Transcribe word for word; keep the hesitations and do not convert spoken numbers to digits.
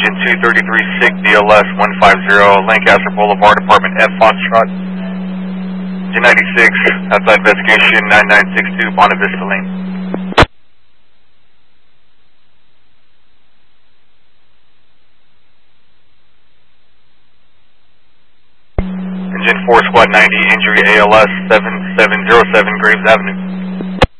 engine two thirty-three SIG D L S one fifty, Lancaster Boulevard, apartment F, Foxtrot. Engine ninety-six, outside investigation nine nine six two, Bonita Vista Lane. Engine four, Squad ninety, injury A L S seven seven zero seven, Graves Avenue.